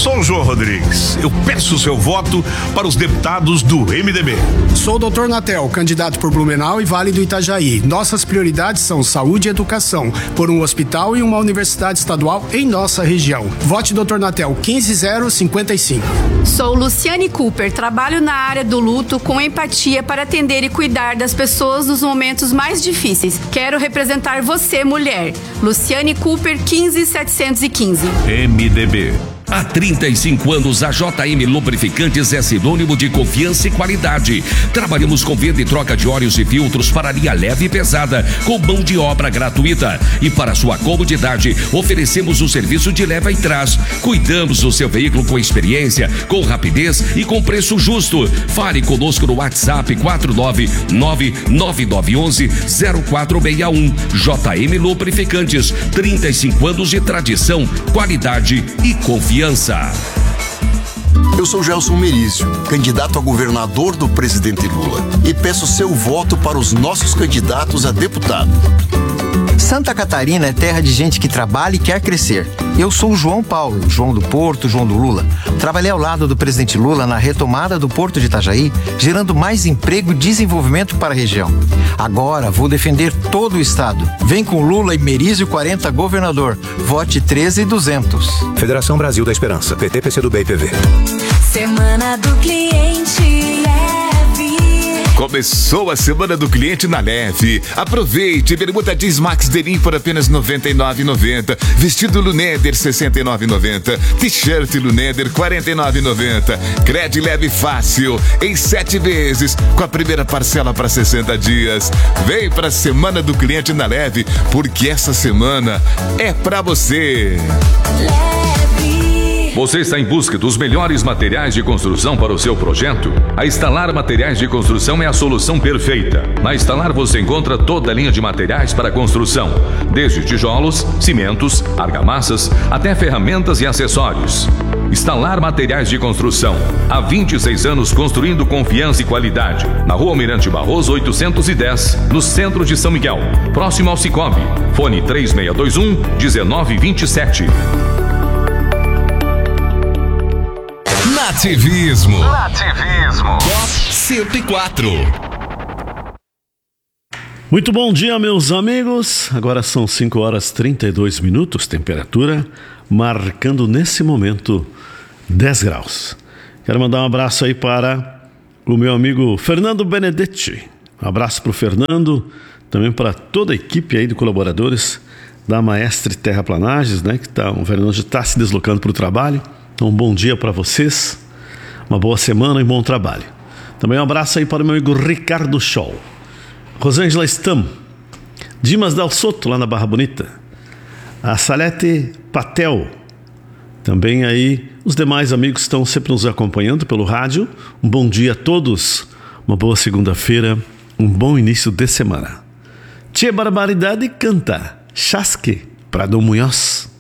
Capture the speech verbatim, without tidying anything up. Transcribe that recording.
Sou João Rodrigues. Eu peço seu voto para os deputados do M D B. Sou o doutor Natel, candidato por Blumenau e Vale do Itajaí. Nossas prioridades são saúde e educação, por um hospital e uma universidade estadual em nossa região. Vote doutor Natel quinze zero cinquenta e cinco. Sou Luciane Cooper, trabalho na área do luto com empatia para atender e cuidar das pessoas nos momentos mais difíceis. Quero representar você, mulher. Luciane Cooper quinze setecentos e quinze. M D B. Há trinta e cinco anos, a J M Lubrificantes é sinônimo de confiança e qualidade. Trabalhamos com venda e troca de óleos e filtros para linha leve e pesada, com mão de obra gratuita. E para sua comodidade, oferecemos um serviço de leva e trás. Cuidamos do seu veículo com experiência, com rapidez e com preço justo. Fale conosco no WhatsApp quatro nove nove nove nove um um zero quatro seis um. J M Lubrificantes, trinta e cinco anos de tradição, qualidade e confiança. Eu sou Gelson Merizio, candidato a governador do presidente Lula, e peço seu voto para os nossos candidatos a deputado. Santa Catarina é terra de gente que trabalha e quer crescer. Eu sou o João Paulo, João do Porto, João do Lula. Trabalhei ao lado do presidente Lula na retomada do Porto de Itajaí, gerando mais emprego e desenvolvimento para a região. Agora vou defender todo o estado. Vem com Lula e Merizio quarenta governador. Vote treze duzentos. Federação Brasil da Esperança, P T, P C do B e P V. Semana do Cliente Leve. Começou a Semana do Cliente na Leve. Aproveite, bermuda jeans Max Denim por apenas noventa e nove reais e noventa centavos. Vestido Luneder sessenta e nove reais e noventa centavos. T-shirt Luneder quarenta e nove reais e noventa centavos. Crédito leve fácil em sete vezes com a primeira parcela para sessenta dias. Vem pra Semana do Cliente na Leve, porque essa semana é pra você. Leve. Você está em busca dos melhores materiais de construção para o seu projeto? A Instalar Materiais de Construção é a solução perfeita. Na Instalar você encontra toda a linha de materiais para construção, desde tijolos, cimentos, argamassas, até ferramentas e acessórios. Instalar Materiais de Construção. Há vinte e seis anos construindo confiança e qualidade. Na Rua Almirante Barroso oitocentos e dez, no centro de São Miguel, próximo ao Cicobi. Fone três seis dois um, um nove dois sete. Nativismo. Nativismo. cento e quatro. Muito bom dia, meus amigos. Agora são cinco horas e trinta e dois minutos, temperatura marcando nesse momento dez graus. Quero mandar um abraço aí para o meu amigo Fernando Benedetti. Um abraço para o Fernando, também para toda a equipe aí de colaboradores da Maestre Terraplanagens, né? Que tá, o Fernando já está se deslocando para o trabalho. Então, um bom dia para vocês, uma boa semana e bom trabalho. Também um abraço aí para o meu amigo Ricardo Scholl, Rosângela Stam, Dimas Del Soto, lá na Barra Bonita, a Salete Patel, também aí os demais amigos que estão sempre nos acompanhando pelo rádio. Um bom dia a todos, uma boa segunda-feira, um bom início de semana. Tia Barbaridade canta Chasque para Dom Munhoz.